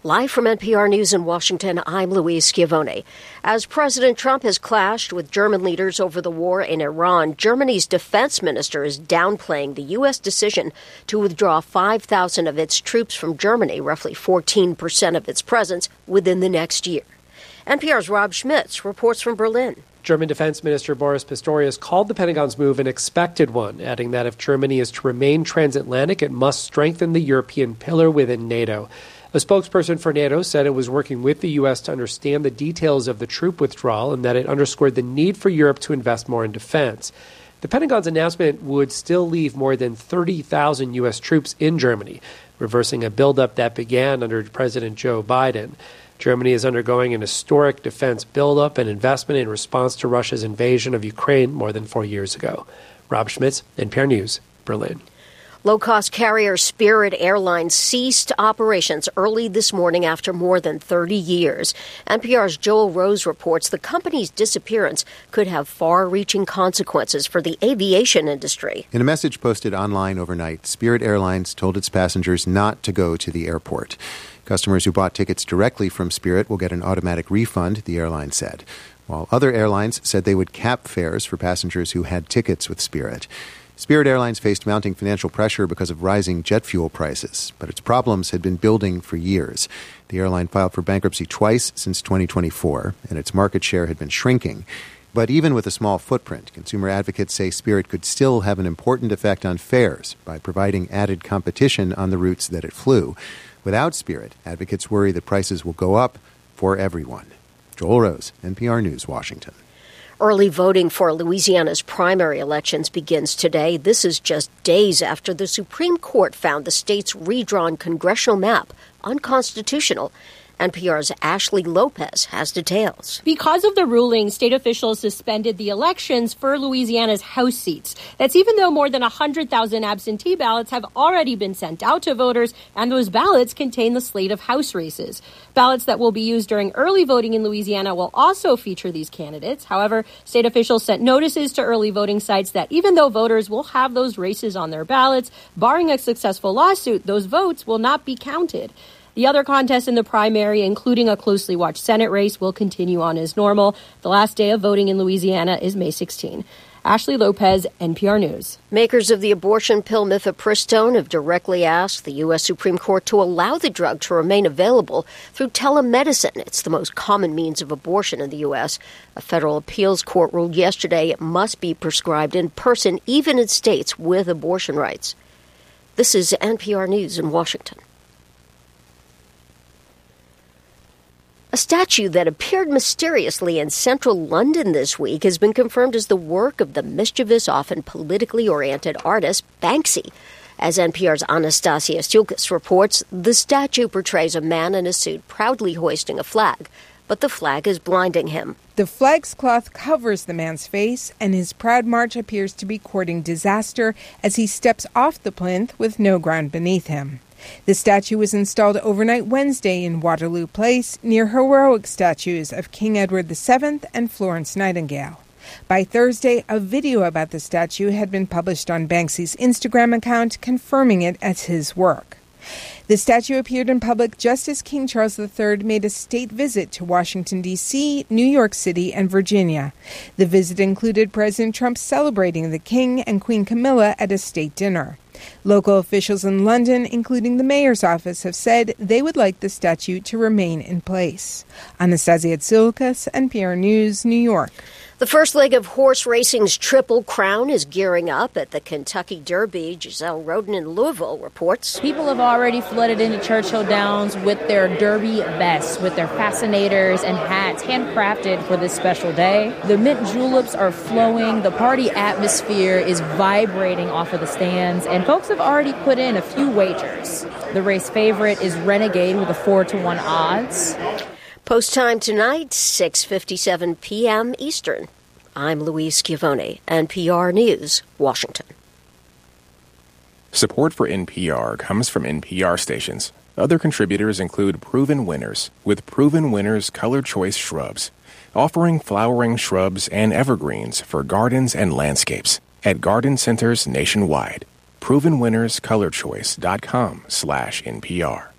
Live from NPR News in Washington, I'm Louise Schiavone. As President Trump has clashed with German leaders over the war in Iran, Germany's defense minister is downplaying the U.S. decision to withdraw 5,000 of its troops from Germany, roughly 14% of its presence, within the next year. NPR's Rob Schmitz reports from Berlin. German Defense Minister Boris Pistorius called the Pentagon's move an expected one, adding that if Germany is to remain transatlantic, it must strengthen the European pillar within NATO. A spokesperson for NATO said it was working with the U.S. to understand the details of the troop withdrawal and that it underscored the need for Europe to invest more in defense. The Pentagon's announcement would still leave more than 30,000 U.S. troops in Germany, reversing a buildup that began under President Joe Biden. Germany is undergoing an historic defense buildup and investment in response to Russia's invasion of Ukraine more than 4 years ago. Rob Schmitz, NPR News, Berlin. Low-cost carrier Spirit Airlines ceased operations early this morning after more than 30 years. NPR's Joel Rose reports the company's disappearance could have far-reaching consequences for the aviation industry. In a message posted online overnight, Spirit Airlines told its passengers not to go to the airport. Customers who bought tickets directly from Spirit will get an automatic refund, the airline said, while other airlines said they would cap fares for passengers who had tickets with Spirit. Spirit Airlines faced mounting financial pressure because of rising jet fuel prices, but its problems had been building for years. The airline filed for bankruptcy twice since 2024, and its market share had been shrinking. But even with a small footprint, consumer advocates say Spirit could still have an important effect on fares by providing added competition on the routes that it flew. Without Spirit, advocates worry that prices will go up for everyone. Joel Rose, NPR News, Washington. Early voting for Louisiana's primary elections begins today. This is just days after the Supreme Court found the state's redrawn congressional map unconstitutional. NPR's Ashley Lopez has details. Because of the ruling, state officials suspended the elections for Louisiana's House seats. That's even though more than 100,000 absentee ballots have already been sent out to voters, and those ballots contain the slate of House races. Ballots that will be used during early voting in Louisiana will also feature these candidates. However, state officials sent notices to early voting sites that even though voters will have those races on their ballots, barring a successful lawsuit, those votes will not be counted. The other contests in the primary, including a closely watched Senate race, will continue on as normal. The last day of voting in Louisiana is May 16. Ashley Lopez, NPR News. Makers of the abortion pill mifepristone have directly asked the U.S. Supreme Court to allow the drug to remain available through telemedicine. It's the most common means of abortion in the U.S. A federal appeals court ruled yesterday it must be prescribed in person, even in states with abortion rights. This is NPR News in Washington. A statue that appeared mysteriously in central London this week has been confirmed as the work of the mischievous, often politically oriented artist Banksy. As NPR's Anastasia Stulkas reports, the statue portrays a man in a suit proudly hoisting a flag, but the flag is blinding him. The flag's cloth covers the man's face, and his proud march appears to be courting disaster as he steps off the plinth with no ground beneath him. The statue was installed overnight Wednesday in Waterloo Place near heroic statues of King Edward VII and Florence Nightingale. By Thursday, a video about the statue had been published on Banksy's Instagram account, confirming it as his work. The statue appeared in public just as King Charles III made a state visit to Washington, D.C., New York City, and Virginia. The visit included President Trump celebrating the King and Queen Camilla at a state dinner. Local officials in London, including the mayor's office, have said they would like the statue to remain in place. Anastasia Tsoukas, NPR News, New York. The first leg of horse racing's Triple Crown is gearing up at the Kentucky Derby. Giselle Roden in Louisville reports. People have already flooded into Churchill Downs with their Derby vests, with their fascinators and hats handcrafted for this special day. The mint juleps are flowing. The party atmosphere is vibrating off of the stands, and folks have already put in a few wagers. The race favorite is Renegade with a 4-1 odds. Post time tonight, 6:57 p.m. Eastern. I'm Louise Schiavone, NPR News, Washington. Support for NPR comes from NPR stations. Other contributors include Proven Winners, with Proven Winners Color Choice Shrubs, offering flowering shrubs and evergreens for gardens and landscapes at garden centers nationwide. ProvenWinnersColorChoice.com/NPR.